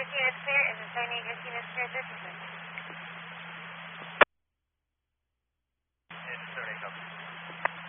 Christina Spirit. Is it showing you Christina Spirit? This is